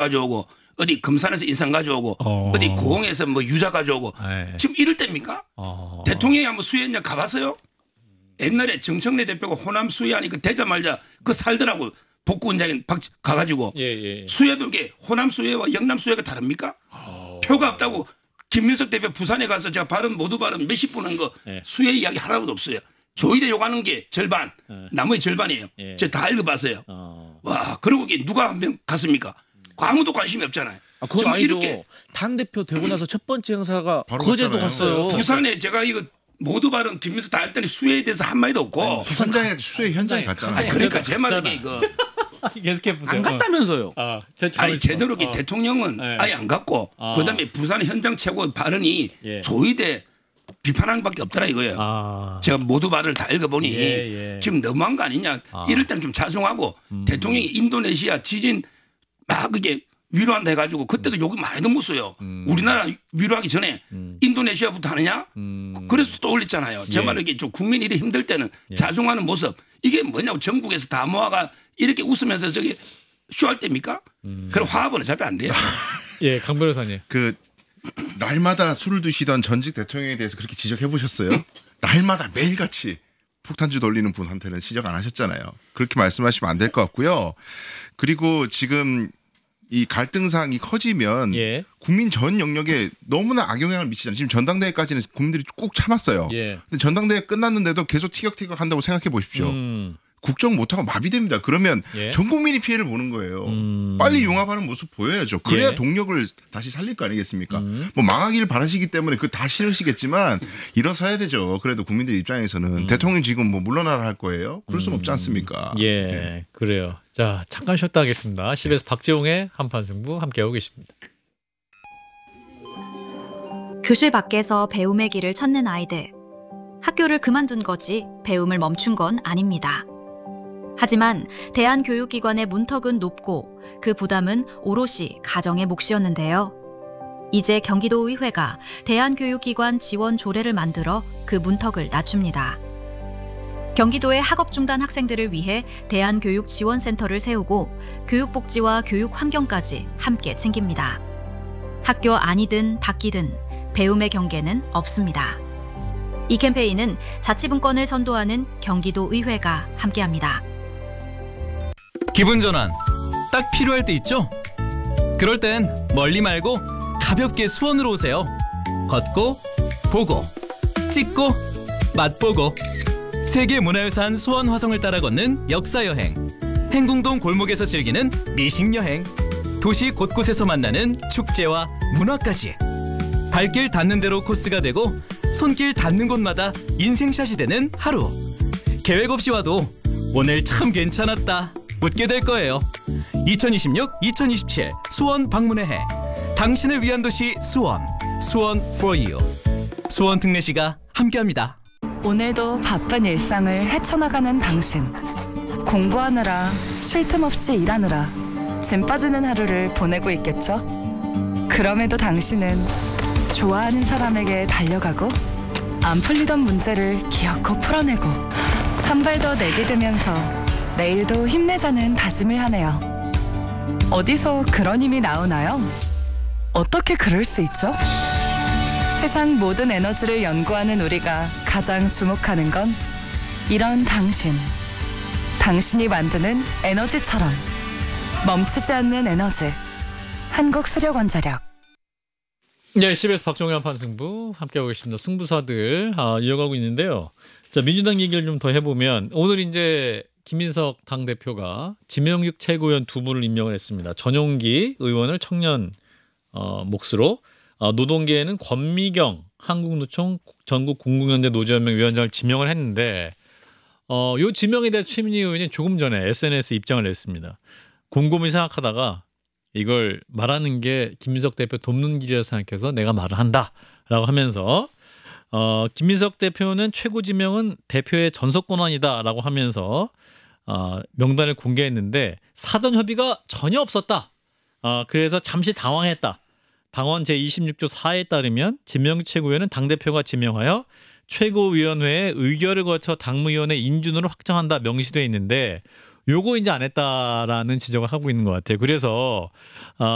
가져오고 어디 금산에서 인삼 가져오고 어디 고흥에서 뭐 유자 가져오고 지금 이럴 때입니까? 대통령이 한번 수해 현장 가봤어요? 옛날에 정청래 대표가 호남 수해하니 그 되자마자 그 살더라고 복구 현장에 가가지고 수해도 이게 호남 수해와 영남 수해가 다릅니까? 표가 없다고 김민석 대표 부산에 가서 제가 모두 발언 몇십 분 한 거 수해 이야기 하나도 없어요. 조의대 요구하는 게 절반, 나머지 절반이에요. 제가 다 읽어봤어요. 와, 그러고 누가 한 명 갔습니까? 아무도 관심이 없잖아요. 그거 아니죠. 이렇게 당대표 되고 나서 첫 번째 행사가 거제도 갔어요. 부산에 제가 이거 모두 발언 김민석 다 했더니 수해에 대해서 한마디도 없고. 현장에 수해 현장에 갔잖아요. 그러니까 제 말은 이거. 계속해 보세요. 안 갔다면서요. 아니 제대로 대통령은 아예 안 갔고 그다음에 부산 현장 최고 발언이 조의대 비판하는 밖에 없더라 이거예요. 제가 모두 발언을 다 읽어보니 지금 너무한 거 아니냐. 이럴 때는 좀 자중하고 대통령이 인도네시아 지진 막 그게 위로한다 해가지고 그때도 욕이 많이 넘었어요. 우리나라 위로하기 전에 인도네시아부터 하느냐? 그래서 또 올렸잖아요. 제 말은 이게 좀 국민이 이렇게 힘들 때는 자중하는 모습. 이게 뭐냐고 전국에서 다 모아가 이렇게 웃으면서 저기 쇼할 때입니까? 그럼 화합은 어차피 안 돼요. 예, 강 변호사님. 그 날마다 술을 드시던 전직 대통령에 대해서 그렇게 지적해 보셨어요? 날마다 매일같이 폭탄주 돌리는 분한테는 지적 안 하셨잖아요. 그렇게 말씀하시면 안 될 것 같고요. 그리고 지금 이 갈등상이 커지면 국민 전 영역에 너무나 악영향을 미치잖아요. 지금 전당대회까지는 국민들이 꾹 참았어요. 근데 전당대회 끝났는데도 계속 티격태격 한다고 생각해 보십시오. 국정 못하고 마비됩니다. 그러면 전 국민이 피해를 보는 거예요. 빨리 융합하는 모습 보여야죠. 그래야 동력을 다시 살릴 거 아니겠습니까? 뭐 망하기를 바라시기 때문에 그거 다 싫으시겠지만 일어서야 되죠. 그래도 국민들 입장에서는 대통령 지금 뭐 물러나라 할 거예요. 그럴 수는 없지 않습니까? 그래요. 자, 잠깐 쉬었다 하겠습니다. CBS 박재홍의 한판 승부 함께하고 계십니다. 교실 밖에서 배움의 길을 찾는 아이들. 학교를 그만둔 거지 배움을 멈춘 건 아닙니다. 하지만 대한교육기관의 문턱은 높고 그 부담은 오롯이 가정의 몫이었는데요. 이제 경기도의회가 대한교육기관 지원 조례를 만들어 그 문턱을 낮춥니다. 경기도의 학업 중단 학생들을 위해 대한교육지원센터를 세우고 교육복지와 교육환경까지 함께 챙깁니다. 학교 안이든 밖이든 배움의 경계는 없습니다. 이 캠페인은 자치분권을 선도하는 경기도의회가 함께합니다. 기분 전환 딱 필요할 때 있죠? 그럴 땐 멀리 말고 가볍게 수원으로 오세요. 걷고 보고 찍고 맛보고 세계문화유산 수원 화성을 따라 걷는 역사여행, 행궁동 골목에서 즐기는 미식여행, 도시 곳곳에서 만나는 축제와 문화까지 발길 닿는 대로 코스가 되고 손길 닿는 곳마다 인생샷이 되는 하루. 계획 없이 와도 오늘 참 괜찮았다 웃게 될 거예요. 2026-2027 수원 방문의 해. 당신을 위한 도시 수원. 수원 for you. 수원 특례시가 함께합니다. 오늘도 바쁜 일상을 헤쳐나가는 당신. 공부하느라 쉴 틈 없이 일하느라 짐 빠지는 하루를 보내고 있겠죠? 그럼에도 당신은 좋아하는 사람에게 달려가고 안 풀리던 문제를 기어코 풀어내고 한 발 더 내디디면서 내일도 힘내자는 다짐을 하네요. 어디서 그런 힘이 나오나요? 어떻게 그럴 수 있죠? 세상 모든 에너지를 연구하는 우리가 가장 주목하는 건 이런 당신. 당신이 만드는 에너지처럼 멈추지 않는 에너지. 한국수력원자력. 네, CBS 박종현 한판 승부 함께하고 계십니다. 승부사들 이어가고 있는데요. 자, 민주당 얘기를 좀 더 해보면 오늘 이제 김민석 당대표가 지명직 최고위원 두 분을 임명을 했습니다. 전용기 의원을 청년 몫으로 노동계에는 권미경 한국노총 전국 공공연대 노조연맹 위원장을 지명을 했는데 요 지명에 대해서 최민희 의원이 조금 전에 SNS에 입장을 냈습니다. 곰곰이 생각하다가 이걸 말하는 게 김민석 대표 돕는 길이라 생각해서 내가 말을 한다라고 하면서 김민석 대표는 최고 지명은 대표의 전속 권한이다라고 하면서 명단을 공개했는데 사전 협의가 전혀 없었다. 그래서 잠시 당황했다. 당원 제26조 4에 따르면 지명 최고위원은 당대표가 지명하여 최고위원회의 의결을 거쳐 당무위원회 인준으로 확정한다 명시되어 있는데 요거 이제 안 했다라는 지적을 하고 있는 것 같아요. 그래서